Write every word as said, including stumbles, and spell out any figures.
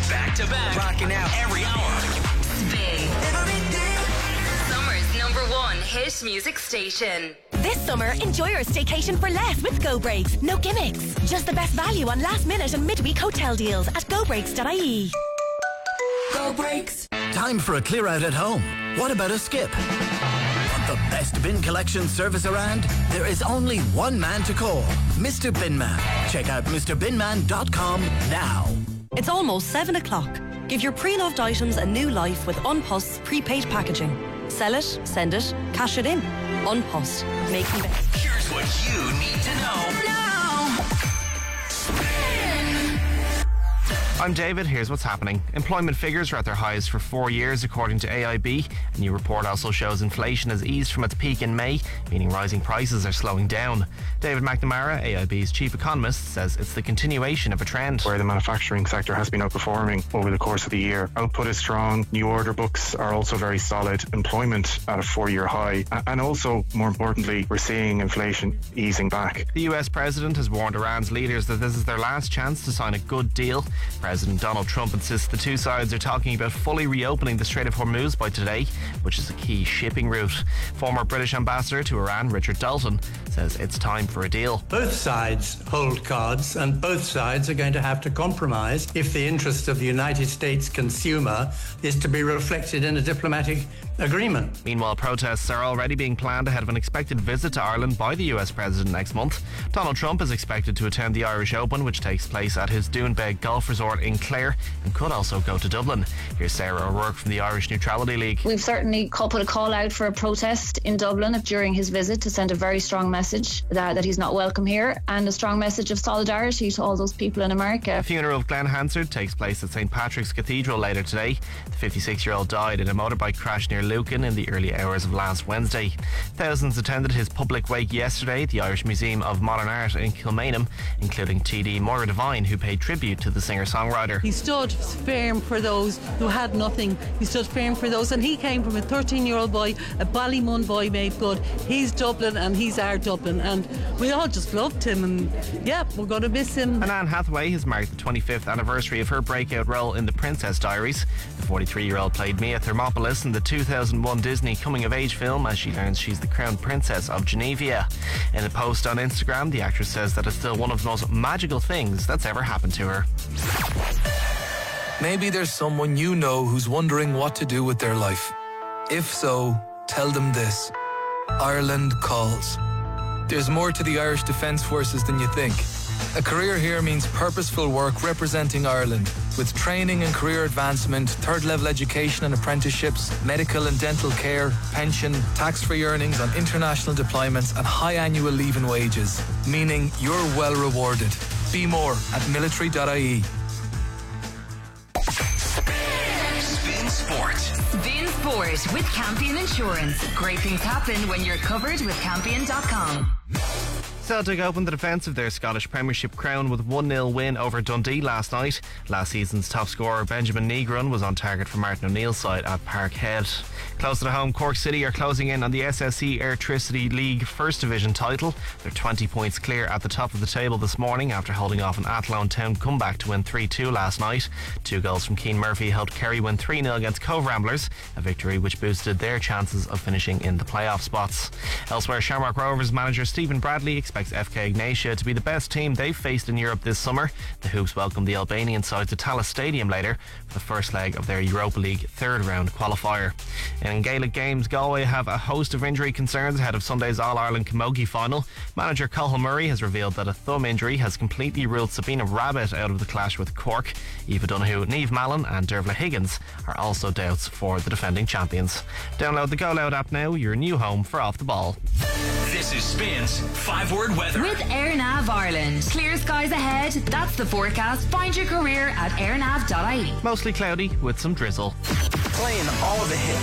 Back to back. Rocking out every hour. Spin. Summer's number one hit music station. This summer, enjoy your staycation for less with Go Breaks. No gimmicks. Just the best value on last minute and midweek hotel deals at go breaks dot I E. Go Breaks. Time for a clear out at home. What about a skip? Want the best bin collection service around? There is only one man to call, Mister Binman. Check out Mr binman dot com now. It's almost seven o'clock. Give your pre-loved items a new life with Unpost's prepaid packaging. Sell it, send it, cash it in. Unpost. Making best. Here's what you need to know now. I'm David, here's what's happening. Employment figures are at their highest for four years according to A I B. A new report also shows inflation has eased from its peak in May, meaning rising prices are slowing down. David McNamara, A I B's chief economist, says it's the continuation of a trend. Where the manufacturing sector has been outperforming over the course of the year. Output is strong, new order books are also very solid, employment at a four-year high, and also, more importantly, we're seeing inflation easing back. The U S president has warned Iran's leaders that this is their last chance to sign a good deal. President Donald Trump insists the two sides are talking about fully reopening the Strait of Hormuz by today, which is a key shipping route. Former British ambassador to Iran, Richard Dalton, says it's time for a deal. Both sides hold cards, and both sides are going to have to compromise if the interest of the United States consumer is to be reflected in a diplomatic agreement. Meanwhile, protests are already being planned ahead of an expected visit to Ireland by the U S president next month. Donald Trump is expected to attend the Irish Open, which takes place at his Doonbeg Golf Resort in Clare, and could also go to Dublin. Here's Sarah O'Rourke from the Irish Neutrality League. We've certainly put a call out for a protest in Dublin during his visit to send a very strong message that, that he's not welcome here, and a strong message of solidarity to all those people in America. The funeral of Glenn Hansard takes place at Saint Patrick's Cathedral later today. The fifty-six-year-old died in a motorbike crash near Lucan in the early hours of last Wednesday. Thousands attended his public wake yesterday at the Irish Museum of Modern Art in Kilmainham, including T D Maura Devine, who paid tribute to the singer-songwriter. He stood firm for those who had nothing. He stood firm for those, and he came from a thirteen-year-old boy, a Ballymun boy made good. He's Dublin and he's our Dublin, and we all just loved him, and yeah, we're going to miss him. And Anne Hathaway has marked the twenty-fifth anniversary of her breakout role in The Princess Diaries. The forty-three-year-old played Mia Thermopolis in the two thousand one Disney coming-of-age film as she learns she's the crown princess of Genevia. In a post on Instagram, the actress says that it's still one of the most magical things that's ever happened to her. Maybe there's someone you know who's wondering what to do with their life. If so, tell them this. Ireland calls. There's more to the Irish Defence Forces than you think. A career here means purposeful work representing Ireland, with training and career advancement, third-level education and apprenticeships, medical and dental care, pension, tax-free earnings on international deployments, and high annual leave and wages, meaning you're well rewarded. Be more at military dot I E. Spin Sport. Spin Sport with Campion Insurance. Great things happen when you're covered with Campion dot com. Celtic opened the defence of their Scottish Premiership crown with a one nil win over Dundee last night. Last season's top scorer Benjamin Negron was on target for Martin O'Neill's side at Parkhead. Close to home, Cork City are closing in on the S S E Airtricity League First Division title. They're twenty points clear at the top of the table this morning after holding off an Athlone Town comeback to win three two last night. Two goals from Keane Murphy helped Kerry win three nil against Cove Ramblers, a victory which boosted their chances of finishing in the playoff spots. Elsewhere, Shamrock Rovers manager Stephen Bradley expects F K Ignatia to be the best team they've faced in Europe this summer. The Hoops welcome the Albanian side to Tallaght Stadium later for the first leg of their Europa League third round qualifier. In Gaelic games, Galway have a host of injury concerns ahead of Sunday's All-Ireland Camogie final. Manager Cathal Murray has revealed that a thumb injury has completely ruled Sabina Rabbit out of the clash with Cork. Eva Donoghue, Niamh Mallon and Dervla Higgins are also doubts for the defending champions. Download the Go Loud app now, your new home for Off the Ball. This is Spin's five-word weather. With AirNav Ireland. Clear skies ahead. That's the forecast. Find your career at air nav dot I E. Mostly cloudy with some drizzle. Playing all the hits.